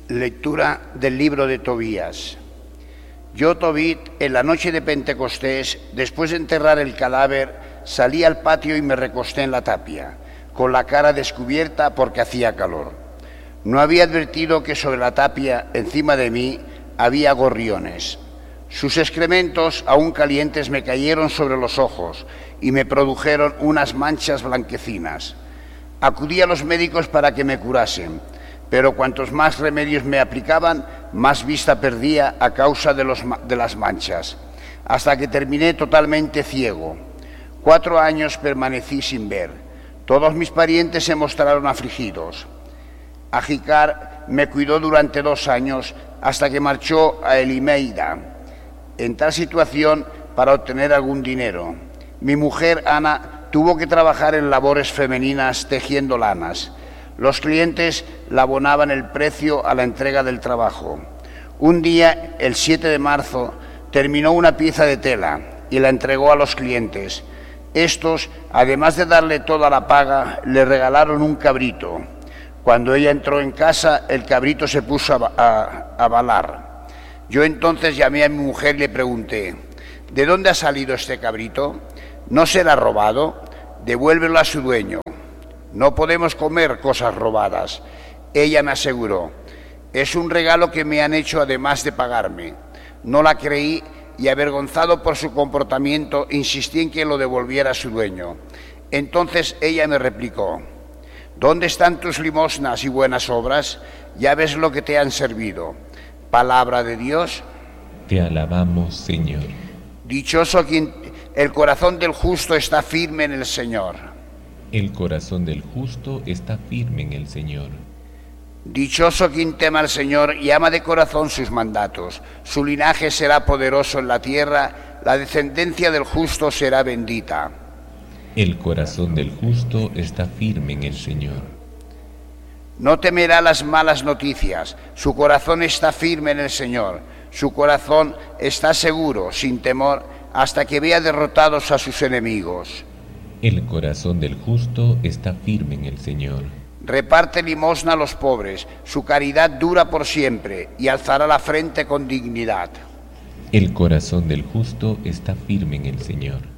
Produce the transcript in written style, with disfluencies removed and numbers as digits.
Lectura del libro de Tobías. Yo, Tobit, en la noche de Pentecostés, después de enterrar el cadáver, salí al patio y me recosté en la tapia, con la cara descubierta porque hacía calor. No había advertido que sobre la tapia, encima de mí, había gorriones. Sus excrementos, aún calientes, me cayeron sobre los ojos y me produjeron unas manchas blanquecinas. Acudí a los médicos para que me curasen, pero cuantos más remedios me aplicaban, más vista perdía a causa de las manchas, hasta que terminé totalmente ciego. 4 años permanecí sin ver. Todos mis parientes se mostraron afligidos. Ajicar me cuidó durante 2 años, hasta que marchó a Elimeida, en tal situación para obtener algún dinero. Mi mujer, Ana, tuvo que trabajar en labores femeninas tejiendo lanas. Los clientes le abonaban el precio a la entrega del trabajo. Un día, el 7 de marzo, terminó una pieza de tela y la entregó a los clientes. Estos, además de darle toda la paga, le regalaron un cabrito. Cuando ella entró en casa, el cabrito se puso a balar. Yo entonces llamé a mi mujer y le pregunté: ¿de dónde ha salido este cabrito? ¿No será robado? Devuélvelo a su dueño. No podemos comer cosas robadas. Ella me aseguró: es un regalo que me han hecho además de pagarme. No la creí y, avergonzado por su comportamiento, insistí en que lo devolviera a su dueño. Entonces ella me replicó: ¿dónde están tus limosnas y buenas obras? Ya ves lo que te han servido. Palabra de Dios. Te alabamos, Señor. Dichoso quien el corazón del justo está firme en el Señor. El corazón del justo está firme en el Señor. Dichoso quien teme al Señor y ama de corazón sus mandatos. Su linaje será poderoso en la tierra, la descendencia del justo será bendita. El corazón del justo está firme en el Señor. No temerá las malas noticias. Su corazón está firme en el Señor. Su corazón está seguro, sin temor, hasta que vea derrotados a sus enemigos. El corazón del justo está firme en el Señor. Reparte limosna a los pobres, su caridad dura por siempre y alzará la frente con dignidad. El corazón del justo está firme en el Señor.